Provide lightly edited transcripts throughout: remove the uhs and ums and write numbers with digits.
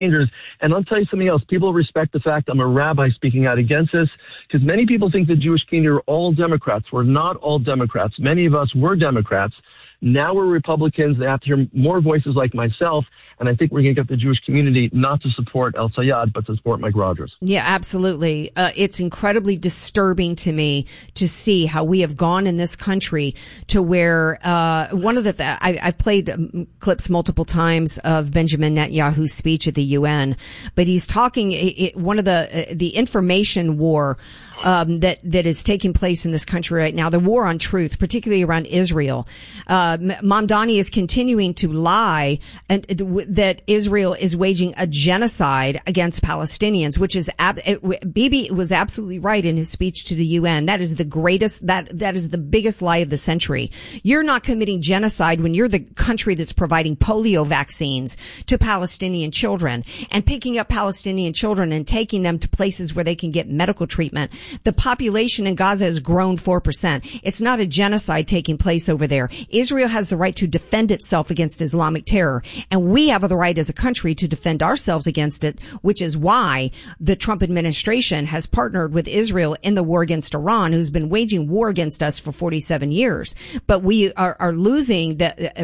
dangerous. And I'll tell you something else. People respect the fact I'm a rabbi speaking out against this, because many people think the Jewish community are all Democrats. We're not all Democrats. Many of us were Democrats. Now we're Republicans. They have to hear more voices like myself. And I think we're going to get the Jewish community not to support El Sayed, but to support Mike Rogers. Yeah, absolutely. It's incredibly disturbing to me to see how we have gone in this country to where one of the I've played clips multiple times of Benjamin Netanyahu's speech at the UN, but he's talking one of the information war that is taking place in this country right now, the war on truth, particularly around Israel. Mamdani is continuing to lie and that Israel is waging a genocide against Palestinians, which is Bibi was absolutely right in his speech to the UN. That is the greatest, that is the biggest lie of the century. You're not committing genocide when you're the country that's providing polio vaccines to Palestinian children and picking up Palestinian children and taking them to places where they can get medical treatment. The population in Gaza has grown 4%. It's not a genocide taking place over there. Israel has the right to defend itself against Islamic terror, and we have the right as a country to defend ourselves against it, which is why the Trump administration has partnered with Israel in the war against Iran, who's been waging war against us for 47 years. But we are losing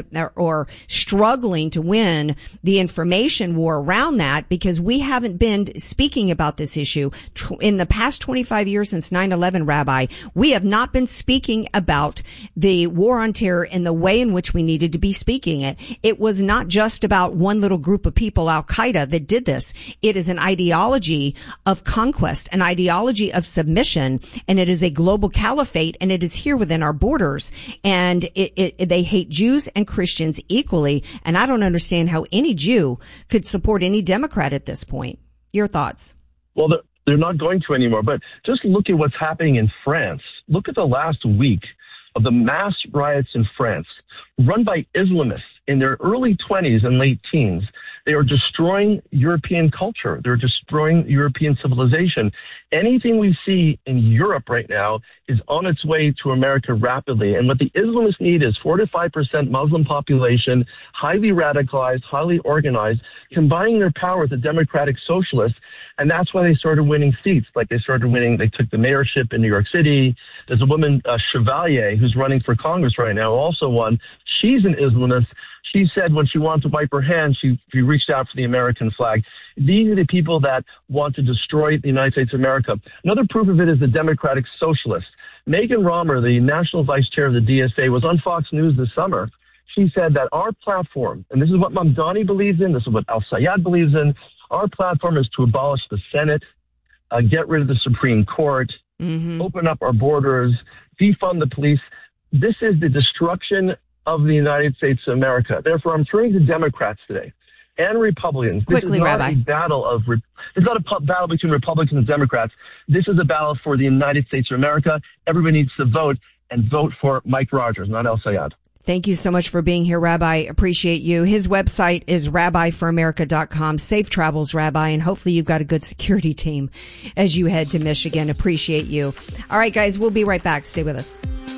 or struggling to win the information war around that because we haven't been speaking about this issue in the past 25 years since 9/11, Rabbi. We have not been speaking about the war on terror in the way in which we needed to be speaking it. It was not just about one little group of people, Al-Qaeda, that did this. It is an ideology of conquest, an ideology of submission, and it is a global caliphate, and it is here within our borders. And they hate Jews and Christians equally, and I don't understand how any Jew could support any Democrat at this point. Your thoughts? Well, they're not going to anymore, but just look at what's happening in France. Look at the last week of the mass riots in France, run by Islamists in their early 20s and late teens. They are destroying European culture. They're destroying European civilization. Anything we see in Europe right now is on its way to America rapidly. And what the Islamists need is 4 to 5% Muslim population, highly radicalized, highly organized, combining their power with the democratic socialists. And that's why they started winning seats. Like they took the mayorship in New York City. There's a woman, Chevalier, who's running for Congress right now, also won. She's an Islamist. She said when she wanted to wipe her hands, she reached out for the American flag. These are the people that want to destroy the United States of America. Another proof of it is the Democratic Socialists. Megan Romer, the national vice chair of the DSA, was on Fox News this summer. She said that our platform, and this is what Mamdani believes in, this is what Al Sayed believes in, our platform is to abolish the Senate, get rid of the Supreme Court, open up our borders, defund the police. This is the destruction of the United States of America. Therefore, I'm turning to Democrats today and Republicans. Quickly, this is not Rabbi. It's not a battle between Republicans and Democrats. This is a battle for the United States of America. Everybody needs to vote and vote for Mike Rogers, not El Sayed. Thank you so much for being here, Rabbi. Appreciate you. His website is rabbiforamerica.com. Safe travels, Rabbi, and hopefully you've got a good security team as you head to Michigan. Appreciate you. All right, guys, we'll be right back. Stay with us.